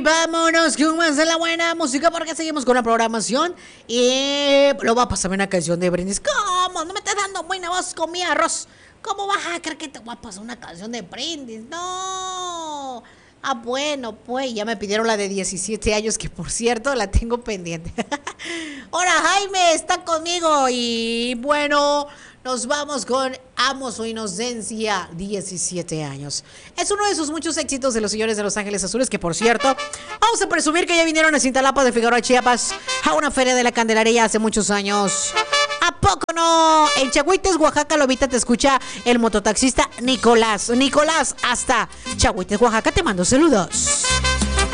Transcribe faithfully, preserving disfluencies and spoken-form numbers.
Vámonos con más de la buena música porque seguimos con la programación y lo va a pasarme una canción de Brindis. ¿Cómo? No me estás dando buena voz con mi arroz. ¿Cómo vas a creer que te voy a pasar una canción de Brindis? No. Ah, bueno, pues ya me pidieron la de diecisiete años, que por cierto la tengo pendiente. Ahora Jaime está conmigo y bueno, nos vamos con Amo su inocencia, diecisiete años. Es uno de sus muchos éxitos de los señores de Los Ángeles Azules, que por cierto, vamos a presumir que ya vinieron a Cintalapa de Figueroa, Chiapas, a una feria de la Candelaria hace muchos años. ¿A poco no? En Chagüites, Oaxaca, Lobita, te escucha el mototaxista Nicolás. Nicolás, hasta Chagüites, Oaxaca, te mando saludos.